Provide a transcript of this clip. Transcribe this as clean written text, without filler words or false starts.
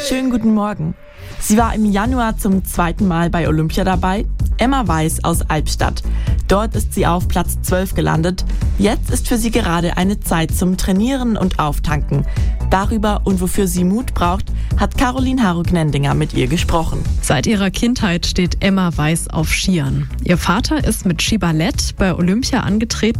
Schönen guten Morgen. Sie war im Januar zum zweiten Mal bei Olympia dabei. Emma Weiß aus Albstadt. Dort ist sie auf Platz 12 gelandet. Jetzt ist für sie gerade eine Zeit zum Trainieren und Auftanken. Darüber und wofür sie Mut braucht, hat Caroline Haruk-Nendinger mit ihr gesprochen. Seit ihrer Kindheit steht Emma Weiß auf Skiern. Ihr Vater ist mit Skiballett bei Olympia angetreten